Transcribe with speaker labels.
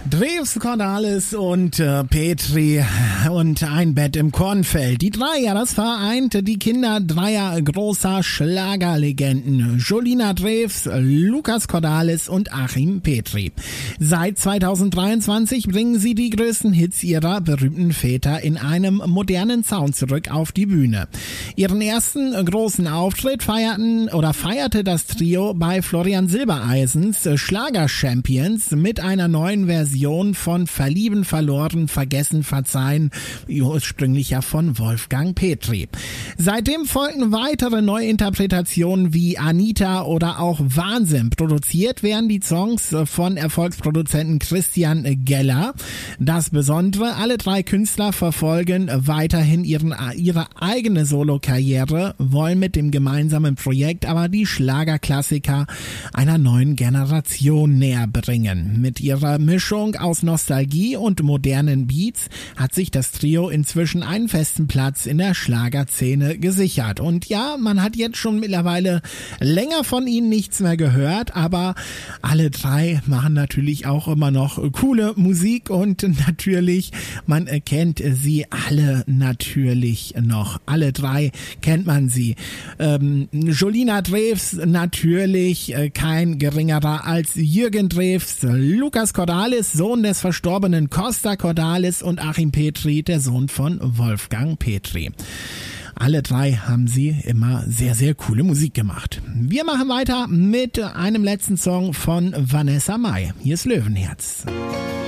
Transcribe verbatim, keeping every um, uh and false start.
Speaker 1: Drews Cordalis und äh, Petri und ein Bett im Kornfeld. Die Dreier, das vereinte die Kinder dreier großer Schlagerlegenden. Jolina Drews, Lukas Cordalis und Achim Petri. Seit zweitausenddreiundzwanzig bringen sie die größten Hits ihrer berühmten Väter in einem modernen Sound zurück auf die Bühne. Ihren ersten großen Auftritt feierten oder feierte das Trio bei Florian Silbereisens Schlager Champions mit einer neuen Version von Verlieben, Verloren, Vergessen, Verzeihen, ursprünglich ja von Wolfgang Petri. Seitdem folgten weitere Neuinterpretationen wie Anita oder auch Wahnsinn. Produziert werden die Songs von Erfolgsproduzenten Christian Geller. Das Besondere, alle drei Künstler verfolgen weiterhin ihren, ihre eigene Solokarriere, wollen mit dem gemeinsamen Projekt aber die Schlagerklassiker einer neuen Generation näher bringen. Mit ihrer Mischung aus Nostalgie und modernen Beats hat sich das Trio inzwischen einen festen Platz in der Schlagerszene gesichert. Und ja, man hat jetzt schon mittlerweile länger von ihnen nichts mehr gehört, aber alle drei machen natürlich auch immer noch coole Musik und natürlich, man kennt sie alle natürlich noch. Alle drei kennt man sie. Ähm, Jolina Drews natürlich äh, kein geringerer als Jürgen Drews, Lukas Cordalis, Sohn des verstorbenen Costa Cordalis und Achim Petri, der Sohn von Wolfgang Petri. Alle drei haben sie immer sehr, sehr coole Musik gemacht. Wir machen weiter mit einem letzten Song von Vanessa Mai. Hier ist Löwenherz.